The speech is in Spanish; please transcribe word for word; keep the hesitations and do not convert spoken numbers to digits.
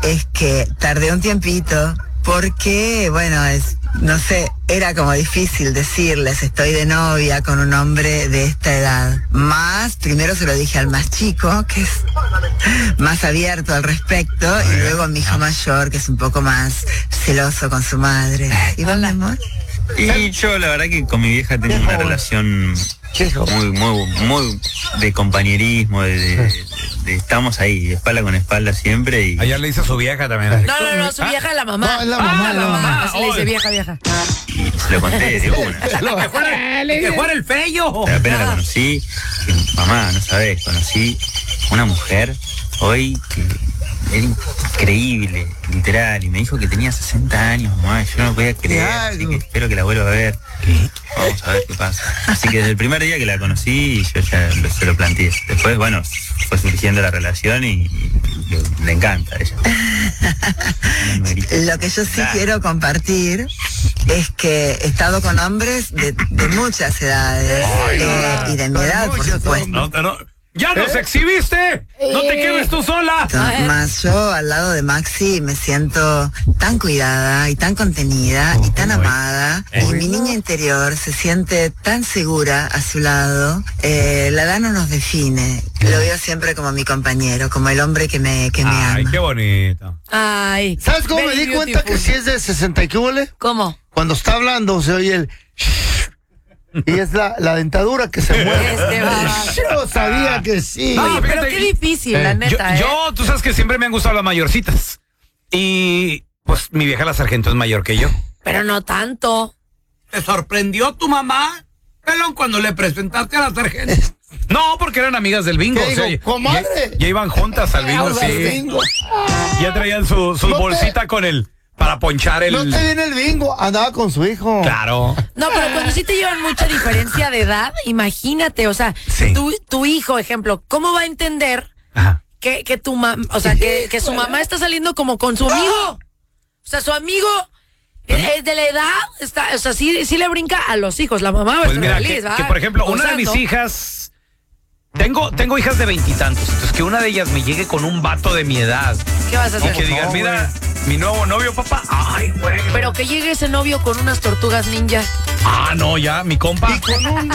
es que tardé un tiempito porque, bueno, es, no sé, era como difícil decirles estoy de novia con un hombre de esta edad. Más, primero se lo dije al más chico, que es más abierto al respecto, y luego a mi hijo mayor, que es un poco más celoso con su madre. ¿Y vos, mi amor? Y yo la verdad que con mi vieja tenía una relación muy, muy, muy de compañerismo, de, de, de, de estamos ahí, espalda con espalda siempre. Y allá le dice a su vieja también. No, no, no, su vieja es la mamá. No, es la mamá, ah, la mamá. Así le dice vieja, vieja. y se lo conté de una. que fuera, que fuera el feyo. Apenas la conocí, que, mamá, no sabés, conocí una mujer hoy que era increíble, literal, y me dijo que tenía sesenta años, mamá, yo no lo podía creer, así que espero que la vuelva a ver. ¿Qué? Vamos a ver qué pasa. Así que desde el primer día que la conocí, yo ya se lo planteé. Después, bueno, fue surgiendo la relación y, y le encanta a ella. Lo que yo sí quiero compartir es que he estado con hombres de, de muchas edades, eh, y de mi edad, por supuesto. No, no. ¡Ya nos ¿Eh? exhibiste! ¡No te quedes tú sola! Más yo al lado de Maxi me siento tan cuidada y tan contenida y tan amada, y mi niña interior se siente tan segura a su lado. Eh, la edad no nos define. Lo veo siempre como mi compañero, como el hombre que me, que me ama. Ay, qué bonito. Ay. ¿Sabes cómo me di cuenta que sí es de sesenta y qué huele? ¿Cómo? Cuando está hablando se oye el... Y es la, la dentadura que se mueve. Este Yo sabía que sí. No, Oye, pero fíjate, qué difícil, eh, la neta, yo, ¿eh? yo, tú sabes que siempre me han gustado las mayorcitas. Y pues mi vieja la sargento es mayor que yo. Pero no tanto. ¿Te sorprendió tu mamá, pelón, cuando le presentaste a la sargento? No, porque eran amigas del bingo. ¿Qué O sea, digo, ya, comadre? ya, ya iban juntas al bingo, Al sí. bingo. Ya traían su, su No te- bolsita con el... para ponchar el... No te viene el bingo, andaba con su hijo. Claro. No, pero cuando sí te llevan mucha diferencia de edad, imagínate, o sea, Sí. tu, tu hijo, ejemplo, ¿cómo va a entender Ajá. que, que tu mamá, o sea, que, que su mamá está saliendo como con su amigo? O sea, su amigo es de la edad, está, o sea, sí, sí le brinca a los hijos, la mamá va a Pues estar mira, feliz, que, ¿va? que, por ejemplo, una de mis Gozando. hijas... Tengo, tengo hijas de veintitantos, entonces que una de ellas me llegue con un vato de mi edad. ¿Qué vas a Y hacer? que digan, mira, mi nuevo novio, papá. Ay, güey. Pero que llegue ese novio con unas tortugas ninja. Ah, no, ya, mi compa. Y con un,